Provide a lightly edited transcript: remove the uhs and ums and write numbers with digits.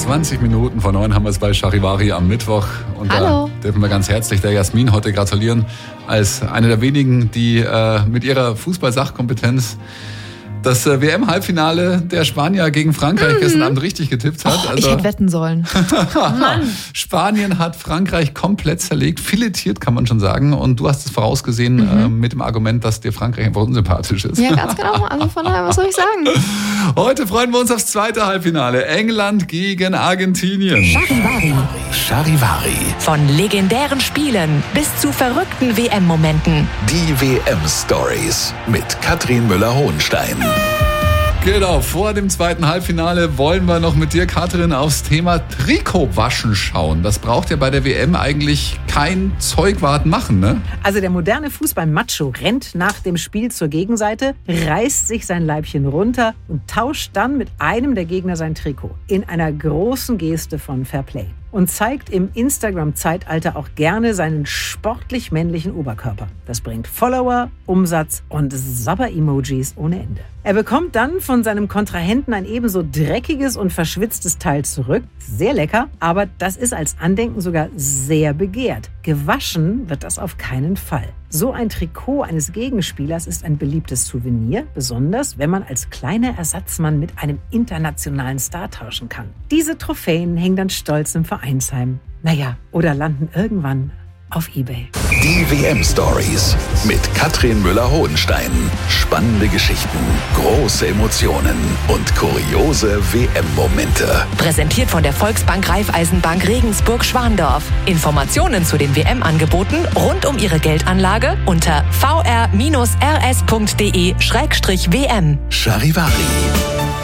20 Minuten vor 9 haben wir es bei Charivari am Mittwoch. Und Hallo. Da dürfen wir ganz herzlich der Jasmin heute gratulieren, als eine der wenigen, die mit ihrer Fußball-Sachkompetenz das WM-Halbfinale der Spanier gegen Frankreich gestern Abend richtig getippt hat. Ich hätte wetten sollen. Mann. Spanien hat Frankreich komplett zerlegt, filetiert kann man schon sagen. Und du hast es vorausgesehen mit dem Argument, dass dir Frankreich einfach unsympathisch ist. Ja, ganz genau. Also von daher, was soll ich sagen? Heute freuen wir uns aufs zweite Halbfinale. England gegen Argentinien. Charivari. Von legendären Spielen bis zu verrückten WM-Momenten. Die WM-Stories mit Katrin Müller-Hohenstein. Genau, vor dem zweiten Halbfinale wollen wir noch mit dir, Katrin, aufs Thema Trikotwaschen schauen. Das braucht ja bei der WM eigentlich kein Zeugwart machen, ne? Also der moderne Fußball-Macho rennt nach dem Spiel zur Gegenseite, reißt sich sein Leibchen runter und tauscht dann mit einem der Gegner sein Trikot. In einer großen Geste von Fairplay. Und zeigt im Instagram-Zeitalter auch gerne seinen sportlich männlichen Oberkörper. Das bringt Follower, Umsatz und Sabber-Emojis ohne Ende. Er bekommt dann von seinem Kontrahenten ein ebenso dreckiges und verschwitztes Teil zurück. Sehr lecker, aber das ist als Andenken sogar sehr begehrt. Gewaschen wird das auf keinen Fall. So ein Trikot eines Gegenspielers ist ein beliebtes Souvenir, besonders wenn man als kleiner Ersatzmann mit einem internationalen Star tauschen kann. Diese Trophäen hängen dann stolz im Vereinsheim. Naja, oder landen irgendwann auf eBay. Die WM-Stories mit Katrin Müller-Hohenstein. Spannende Geschichten, große Emotionen und kuriose WM-Momente. Präsentiert von der Volksbank Raiffeisenbank Regensburg-Schwandorf. Informationen zu den WM-Angeboten rund um Ihre Geldanlage unter vr-rs.de/WM. Charivari.